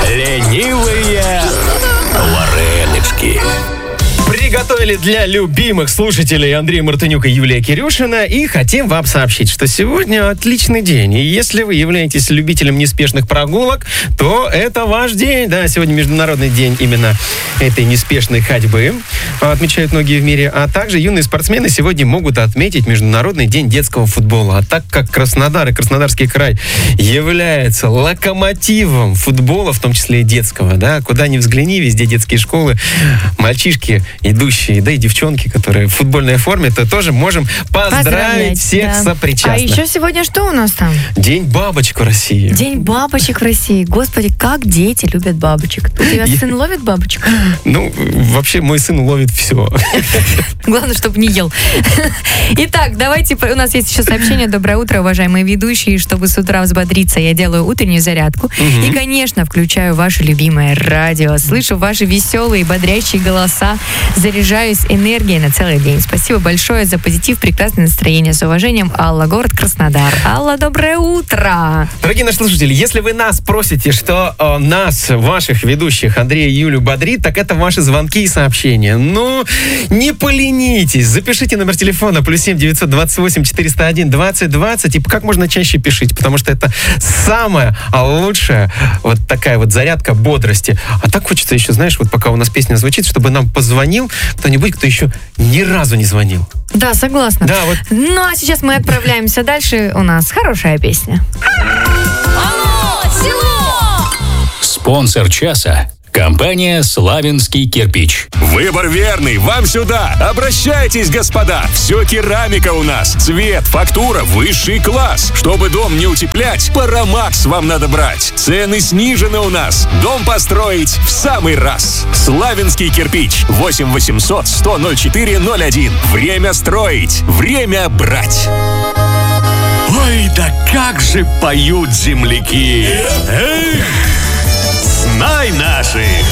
Ленивые варенички. Приготовили для любимых слушателей Андрея Мартынюка и Юлия Кирюшина. И хотим вам сообщить, что сегодня отличный день. И если вы являетесь любителем неспешных прогулок, то это ваш день. Да, сегодня Международный день именно этой неспешной ходьбы. Отмечают многие в мире. А также юные спортсмены сегодня могут отметить Международный день детского футбола. А так как Краснодар и Краснодарский край является локомотивом футбола, в том числе и детского, да, куда ни взгляни, везде детские школы, мальчишки, идущие, да и девчонки, которые в футбольной форме, то тоже можем поздравить всех сопричастных. А еще сегодня что у нас там? День бабочек в России. День бабочек в России. Господи, как дети любят бабочек. У тебя сын ловит бабочек? Ну, вообще, мой сын ловит все. Главное, чтобы не ел. Итак, давайте, у нас есть еще сообщение. Доброе утро, уважаемые ведущие. Чтобы с утра взбодриться, я делаю утреннюю зарядку. И, конечно, включаю ваше любимое радио. Слышу ваши веселые, бодрящие голоса. Заряжаюсь энергией на целый день. Спасибо большое за позитив, прекрасное настроение. С уважением, Алла, город Краснодар. Алла, доброе утро! Дорогие наши слушатели, если вы нас просите, что нас, ваших ведущих, Андрея и Юлю бодрит, так это ваши звонки и сообщения. Ну, не поленитесь. Запишите номер телефона +7 928 401 20 20 и как можно чаще пишите, потому что это самая лучшая вот такая вот зарядка бодрости. А так хочется еще, знаешь, вот пока у нас песня звучит, чтобы нам позвонил кто-нибудь, кто еще ни разу не звонил. Да, согласна. Да, вот. Ну, а сейчас мы отправляемся дальше. У нас хорошая песня. Алло, село! Спонсор часа. Компания «Славянский кирпич». Выбор верный, вам сюда. Обращайтесь, господа. Все керамика у нас. Цвет, фактура, высший класс. Чтобы дом не утеплять, Парамакс вам надо брать. Цены снижены у нас. Дом построить в самый раз. Славянский кирпич. 8 800 100 04 01. Время строить. Время брать. Ой, да как же поют земляки. Эх, знай наши.